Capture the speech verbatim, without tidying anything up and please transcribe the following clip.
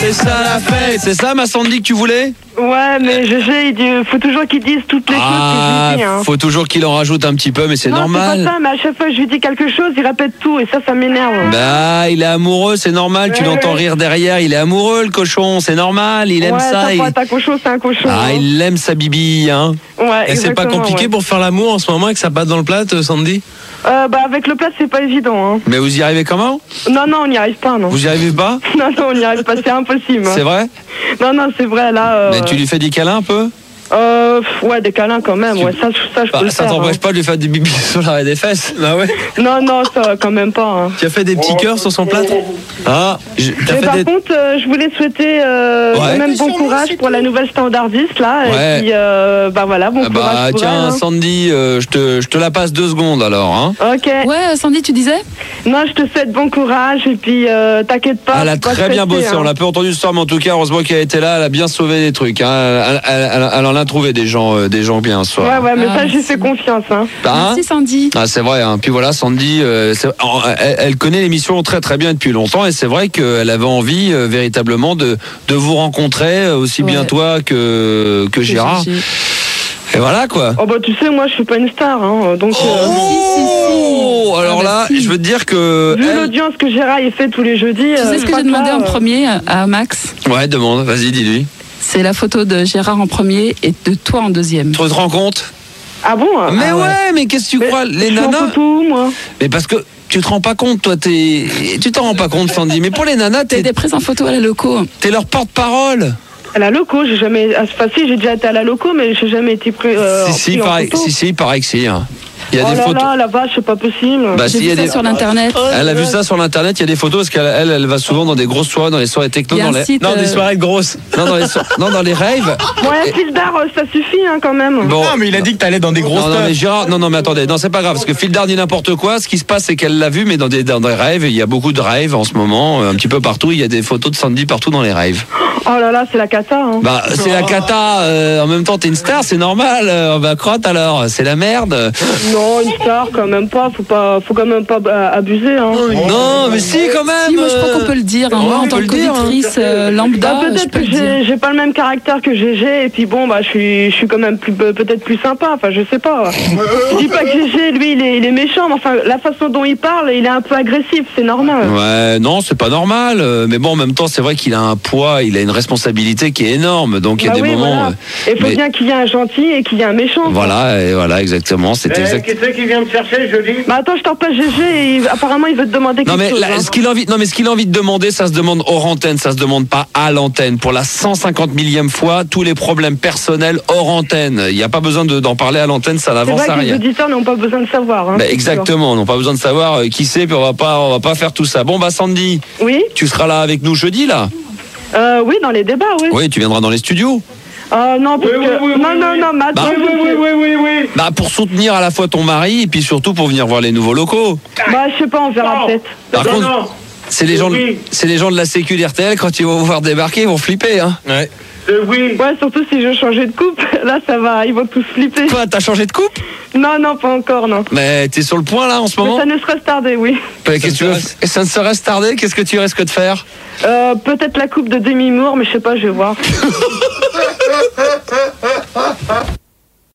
C'est ça la fête, c'est ça ma Sandy que tu voulais? Ouais, mais G G, il dit, faut toujours qu'il dise toutes les ah, choses que je lui dis. Hein. Faut toujours qu'il en rajoute un petit peu, mais c'est non, normal. C'est pas ça, mais à chaque fois que je lui dis quelque chose, il répète tout, et ça, ça m'énerve. Bah, il est amoureux, c'est normal, ouais, tu l'entends rire derrière, il est amoureux le cochon, c'est normal, il aime ouais, ça. Ça, il... un cochon, c'est un cochon. Ah, hein. Il aime sa bibi, hein. Ouais, et c'est pas compliqué ouais. pour faire l'amour en ce moment avec sa patte dans le plat, Sandy? Euh, bah avec le plat c'est pas évident hein. Mais vous y arrivez comment? Non non on n'y arrive pas non. Vous y arrivez pas? Non non on n'y arrive pas, c'est impossible. C'est vrai? Non non c'est vrai là. Euh... Mais tu lui fais des câlins un peu? Euh, ouais, des câlins quand même, ouais, ça, ça je bah, peux le ça faire. Ça t'empêche hein. pas de lui faire des bibis sur l'arrêt des fesses? Bah ouais. Non, non, ça quand même pas. Hein. Tu as fait des petits cœurs sur son plat? Ah, je, Mais fait par des... contre, euh, je voulais souhaiter euh, ouais. même bon courage pour la nouvelle standardiste là. Ouais. Et puis, euh, bah voilà, bon ah bah, courage pour tiens, elle, hein. Sandy, euh, je, te, je te la passe deux secondes alors. Hein. Ok. Ouais, Sandy, tu disais? Non, je te souhaite bon courage et puis euh, t'inquiète pas. Elle a très bien bossé, hein. On l'a peu entendu ce soir, mais en tout cas, heureusement qu'elle a été là, elle a bien sauvé des trucs. Hein. Elle, elle, elle, elle en a trouvé des gens. Euh, des gens bien ce soir. Ouais, ouais, mais ah, ça, j'ai fait confiance. Hein. Hein merci Sandy. Ah, c'est vrai. Hein. Puis voilà, Sandy, euh, elle, elle connaît l'émission très très bien depuis longtemps et c'est vrai qu'elle avait envie euh, véritablement de, de vous rencontrer, aussi ouais. bien toi que, que Gérard. G G. Et voilà quoi. Oh bah tu sais, moi je suis pas une star, hein, donc. Oh, euh... si, si, si. Alors ah, bah, là, si. Je veux te dire que. Vu elle... l'audience que Gérard il fait tous les jeudis. Tu sais euh, ce que j'ai demandé là, en euh... premier à Max? Ouais, demande. Vas-y, dis-lui. C'est la photo de Gérard en premier et de toi en deuxième. Tu te rends compte? Ah bon? Mais ah ouais. ouais, mais qu'est-ce que tu mais crois? Les je nanas. Photo, moi. Mais parce que tu te rends pas compte, toi, t'es. Tu t'en rends pas compte, Sandy. Mais pour les nanas, t'es. T'es des prises en photo à la loco. T'es leur porte-parole. À la loco, j'ai jamais. Enfin, si, j'ai déjà été à la loco, mais j'ai jamais été pris. Euh, si, si, pris pareil, en photo. si, si, il paraît que si. Hein. Il y a oh des là photos. Là, la vache, c'est pas possible. Bah, j'ai si, vu y a ça des... sur l'internet. Elle a vu ça sur l'internet. Il y a des photos parce qu'elle elle, elle va souvent dans des grosses soirées, dans les soirées techno, dans les site, non, euh... des soirées grosses. Non, dans les so... non, dans les raves. Ouais, et... fil d'art, ça suffit hein, quand même. Bon. Non, mais il a dit que t'allais dans des grosses. Non, non, mais Gérard, non, non, mais attendez, non, c'est pas grave parce que Fildar dit n'importe quoi. Ce qui se passe, c'est qu'elle l'a vu, mais dans des dans des raves. Il y a beaucoup de raves en ce moment, un petit peu partout. Il y a des photos de Sandy partout dans les raves. Oh là là, c'est la cata. Hein. Bah, c'est oh. la cata. Euh, en même temps, t'es une star, c'est normal. Euh, bah, crotte alors, c'est la merde. Non, une star quand même pas. Faut pas, faut quand même pas abuser. Hein. Oh, non, mais si quand même. Si, moi je crois qu'on peut le dire. Hein. Moi, en tant qu'auditrice euh, lambda, bah, peut-être que j'ai, j'ai pas le même caractère que G G et puis bon, bah, je suis, je suis quand même plus, peut-être plus sympa. Enfin, je sais pas. Je dis pas que G G, lui, il est, il est méchant, mais enfin, la façon dont il parle, il est un peu agressif. C'est normal. Ouais, non, c'est pas normal. Mais bon, en même temps, c'est vrai qu'il a un poids, il a une responsabilité qui est énorme. Donc il bah y a des oui, moments. Voilà. Il faut mais... bien qu'il y ait un gentil et qu'il y ait un méchant. Voilà, et voilà, exactement. C'est exact. Qui c'est qui vient me chercher, je dis? Bah attends, je t'en passe G G et il... apparemment il veut te demander quelque non, mais chose. La, hein. ce qu'il a envie, non mais ce qu'il a envie de demander, ça se demande hors antenne, ça se demande pas à l'antenne. Pour la cent cinquante millième fois, tous les problèmes personnels hors antenne. Il n'y a pas besoin de, d'en parler à l'antenne, ça n'avance à rien. C'est vrai que les auditeurs n'ont pas besoin de savoir. Hein, bah, exactement, n'ont pas besoin de savoir euh, qui c'est, puis on va pas, on va pas faire tout ça. Bon bah Sandy, oui, tu seras là avec nous jeudi là. Euh, oui, dans les débats, oui. Oui, tu viendras dans les studios. Euh, non, parce oui, que... oui, oui, non, oui, non, oui. non, mais attends, bah, oui, oui, oui, oui, oui. Bah, pour soutenir à la fois ton mari et puis surtout pour venir voir les nouveaux locaux. Bah, je sais pas, on verra non. peut-être. Par non, contre, non. c'est les gens, de, oui. c'est les gens de la Sécu d'R T L quand ils vont vous voir débarquer, ils vont flipper, hein. Ouais. Euh, oui. Ouais, surtout si je changeais de coupe, là, ça va, ils vont tous flipper. Quoi, t'as changé de coupe? Non, non, pas encore, non. Mais t'es sur le point là en ce moment? Mais ça ne serait tardé, oui. Bah, qu'est-ce que tu veux... Et ça ne serait tardé, qu'est-ce que tu risques de faire? Euh, peut-être la coupe de Demi Moore, mais je sais pas, je vais voir.